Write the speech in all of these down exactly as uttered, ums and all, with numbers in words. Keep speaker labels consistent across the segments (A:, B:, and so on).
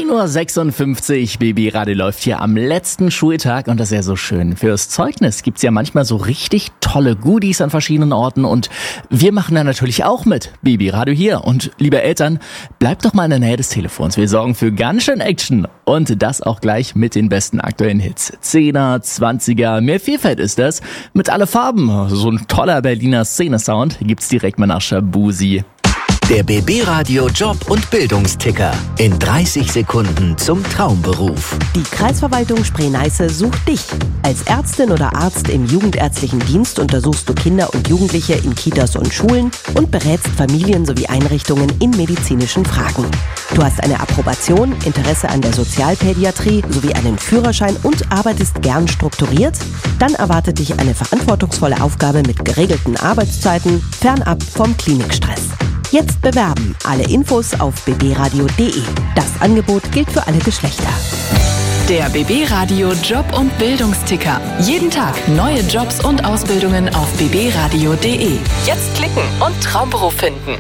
A: zehn Uhr sechsundfünfzig, Baby Radio läuft hier am letzten Schultag und das ist ja so schön. Fürs Zeugnis gibt's ja manchmal so richtig tolle Goodies an verschiedenen Orten und wir machen da natürlich auch mit. Baby Radio hier und liebe Eltern, bleibt doch mal in der Nähe des Telefons. Wir sorgen für ganz schön Action und das auch gleich mit den besten aktuellen Hits. Zehner, Zwanziger, mehr Vielfalt ist das. Mit alle Farben. So ein toller Berliner Szene-Sound gibt's direkt mal nach Shabusi.
B: Der B B Radio Job- und Bildungsticker. In dreißig Sekunden zum Traumberuf.
C: Die Kreisverwaltung Spree-Neiße sucht dich. Als Ärztin oder Arzt im jugendärztlichen Dienst untersuchst du Kinder und Jugendliche in Kitas und Schulen und berätst Familien sowie Einrichtungen in medizinischen Fragen. Du hast eine Approbation, Interesse an der Sozialpädiatrie sowie einen Führerschein und arbeitest gern strukturiert? Dann erwartet dich eine verantwortungsvolle Aufgabe mit geregelten Arbeitszeiten, fernab vom Klinikstress. Jetzt bewerben. Alle Infos auf b b radio punkt d e. Das Angebot gilt für alle Geschlechter.
D: Der B B Radio Job- und Bildungsticker. Jeden Tag neue Jobs und Ausbildungen auf b b radio punkt d e. Jetzt klicken und Traumberuf finden.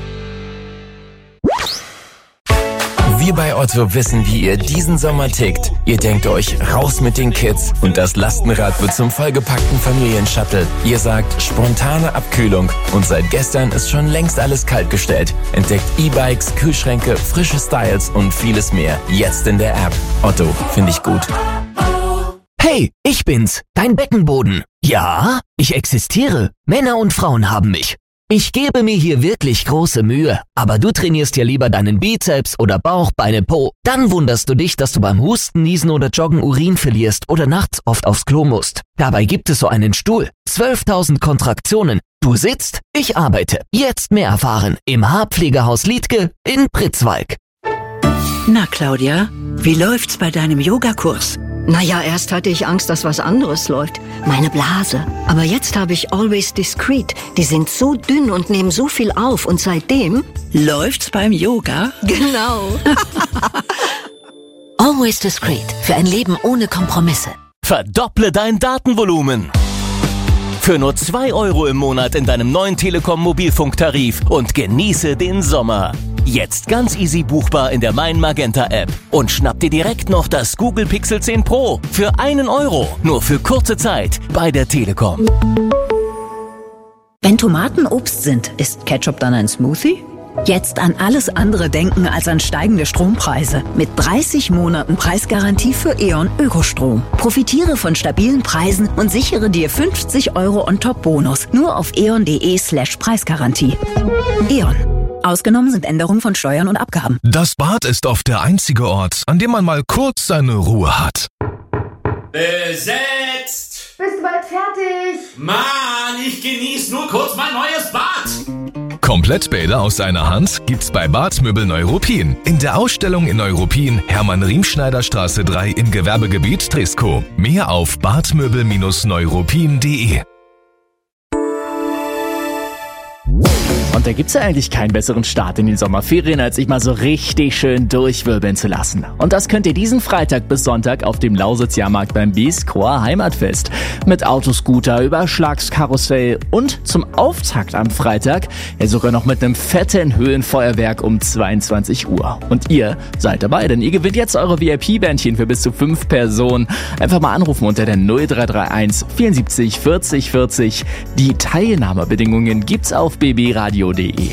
E: Wir bei Otto wissen, wie ihr diesen Sommer tickt. Ihr denkt euch, raus mit den Kids und das Lastenrad wird zum vollgepackten Familienshuttle. Ihr sagt, spontane Abkühlung und seit gestern ist schon längst alles kaltgestellt. Entdeckt E-Bikes, Kühlschränke, frische Styles und vieles mehr. Jetzt in der App. Otto, finde ich gut.
B: Hey, ich bin's, dein Beckenboden. Ja, ich existiere. Männer und Frauen haben mich. Ich gebe mir hier wirklich große Mühe, aber du trainierst ja lieber deinen Bizeps oder Bauch, Beine, Po. Dann wunderst du dich, dass du beim Husten, Niesen oder Joggen Urin verlierst oder nachts oft aufs Klo musst. Dabei gibt es so einen Stuhl. zwölftausend Kontraktionen. Du sitzt, ich arbeite. Jetzt mehr erfahren im Haarpflegehaus Liedtke in Pritzwalk.
F: Na Claudia, wie läuft's bei deinem Yogakurs?
G: Naja, erst hatte ich Angst, dass was anderes läuft. Meine Blase. Aber jetzt habe ich Always Discreet. Die sind so dünn und nehmen so viel auf. Und seitdem...
F: Läuft's beim Yoga?
G: Genau.
H: Always Discreet. Für ein Leben ohne Kompromisse.
I: Verdopple dein Datenvolumen. Für nur zwei Euro im Monat in deinem neuen Telekom-Mobilfunktarif und genieße den Sommer. Jetzt ganz easy buchbar in der Mein Magenta App. Und schnapp dir direkt noch das Google Pixel zehn Pro für einen Euro. Nur für kurze Zeit bei der Telekom.
J: Wenn Tomaten Obst sind, ist Ketchup dann ein Smoothie? Jetzt an alles andere denken als an steigende Strompreise. Mit dreißig Monaten Preisgarantie für E.ON Ökostrom. Profitiere von stabilen Preisen und sichere dir fünfzig Euro on top Bonus. Nur auf eon.de slash Preisgarantie. E.ON. Ausgenommen sind Änderungen von Steuern und Abgaben.
K: Das Bad ist oft der einzige Ort, an dem man mal kurz seine Ruhe hat.
L: Besetzt!
M: Bist du bald fertig?
L: Mann, ich genieße nur kurz mein neues Bad.
K: Komplettbäder aus einer Hand gibt's bei Badmöbel Neuruppin. In der Ausstellung in Neuruppin, Hermann-Riemschneider-Straße drei im Gewerbegebiet Treskow. Mehr auf badmöbel Neuruppin punkt de.
A: Und da gibt's ja eigentlich keinen besseren Start in den Sommerferien, als sich mal so richtig schön durchwirbeln zu lassen. Und das könnt ihr diesen Freitag bis Sonntag auf dem Lausitz-Jahrmarkt beim Biescoer Heimatfest. Mit Autoscooter, Überschlagskarussell und zum Auftakt am Freitag ja sogar noch mit einem fetten Höhlenfeuerwerk um zweiundzwanzig Uhr. Und ihr seid dabei, denn ihr gewinnt jetzt eure V I P-Bändchen für bis zu fünf Personen. Einfach mal anrufen unter der null drei drei eins vierundsiebzig vierzig vierzig. Die Teilnahmebedingungen gibt's auf b b radio punkt de.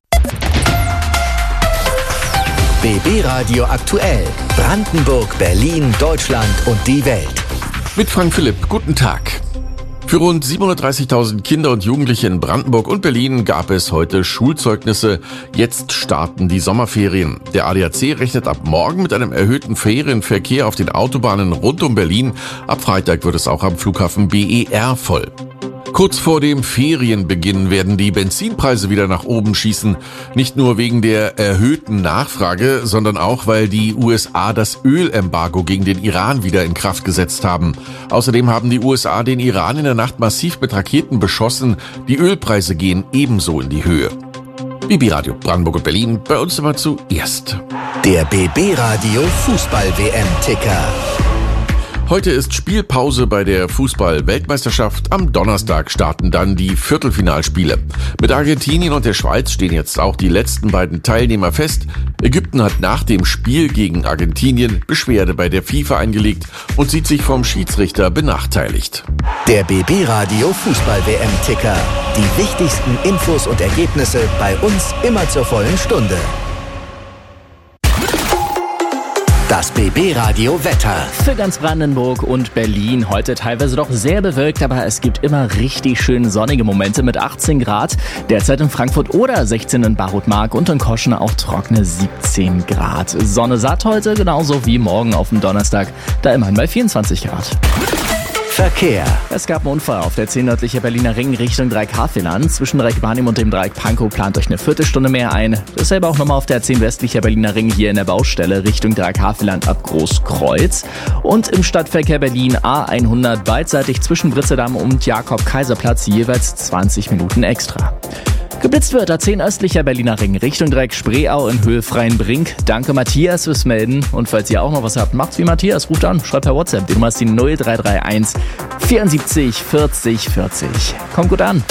B: B B Radio aktuell. Brandenburg, Berlin, Deutschland und die Welt.
N: Mit Frank Philipp, guten Tag. Für rund siebenhundertdreißigtausend Kinder und Jugendliche in Brandenburg und Berlin gab es heute Schulzeugnisse. Jetzt starten die Sommerferien. Der A D A C rechnet ab morgen mit einem erhöhten Ferienverkehr auf den Autobahnen rund um Berlin. Ab Freitag wird es auch am Flughafen B E R voll. Kurz vor dem Ferienbeginn werden die Benzinpreise wieder nach oben schießen. Nicht nur wegen der erhöhten Nachfrage, sondern auch, weil die U S A das Ölembargo gegen den Iran wieder in Kraft gesetzt haben. Außerdem haben die U S A den Iran in der Nacht massiv mit Raketen beschossen. Die Ölpreise gehen ebenso in die Höhe. B B Radio Brandenburg und Berlin, bei uns immer zuerst.
B: Der B B Radio Fußball-W M-Ticker.
N: Heute ist Spielpause bei der Fußball-Weltmeisterschaft. Am Donnerstag starten dann die Viertelfinalspiele. Mit Argentinien und der Schweiz stehen jetzt auch die letzten beiden Teilnehmer fest. Ägypten hat nach dem Spiel gegen Argentinien Beschwerde bei der FIFA eingelegt und sieht sich vom Schiedsrichter benachteiligt.
M: Der B B Radio Fußball-W M-Ticker. Die wichtigsten Infos und Ergebnisse bei uns immer zur vollen Stunde. Das B B Radio Wetter.
A: Für ganz Brandenburg und Berlin heute teilweise doch sehr bewölkt, aber es gibt immer richtig schön sonnige Momente mit achtzehn Grad. Derzeit in Frankfurt oder sechzehn in Barutmark und in Koschen auch trockene siebzehn Grad. Sonne satt heute, genauso wie morgen auf dem Donnerstag, da immerhin bei vierundzwanzig Grad.
M: Verkehr.
A: Es gab einen Unfall auf der zehn nördliche Berliner Ring Richtung Dreieck-Havelland. Zwischen Dreieck-Barnim und dem Dreieck Pankow plant euch eine Viertelstunde mehr ein. Dasselbe auch nochmal auf der zehn westlicher Berliner Ring hier in der Baustelle Richtung Dreieck-Havelland ab Großkreuz. Und im Stadtverkehr Berlin A hundert beidseitig zwischen Britzedamm und Jakob-Kaiser-Platz jeweils zwanzig Minuten extra. Geblitzt wird A zehn östlicher Berliner Ring Richtung Dreieck Spreeau in Höhe Freienbrink. Danke Matthias fürs Melden. Und falls ihr auch noch was habt, macht's wie Matthias. Ruft an, schreibt per WhatsApp. Die Nummer ist die null drei drei eins vierundsiebzig vierzig vierzig. Kommt gut an.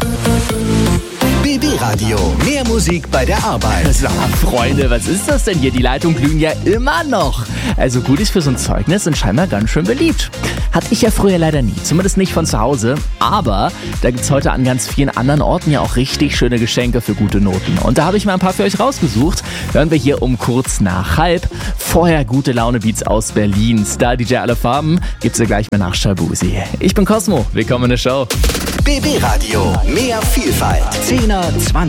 M: B B Radio. Mehr Musik bei der Arbeit.
A: Sag mal, Freunde, was ist das denn hier? Die Leitungen glühen ja immer noch. Also Goodies für so ein Zeugnis sind scheinbar ganz schön beliebt. Hatte ich ja früher leider nie, zumindest nicht von zu Hause. Aber da gibt's heute an ganz vielen anderen Orten ja auch richtig schöne Geschenke für gute Noten. Und da habe ich mal ein paar für euch rausgesucht. Hören wir hier um kurz nach halb. Vorher gute Laune-Beats aus Berlin. Star D J Alle Farben gibt's ja gleich mehr nach Shabuzi. Ich bin Cosmo, willkommen in der Show.
M: B B Radio. Mehr Vielfalt. zehner, zwanziger